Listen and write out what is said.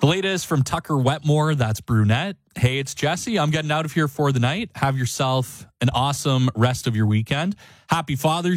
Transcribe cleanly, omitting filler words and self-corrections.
latest from Tucker Wetmore, that's Brunette. Hey, it's Jesse. I'm getting out of here for the night. Have yourself an awesome rest of your weekend. Happy Father's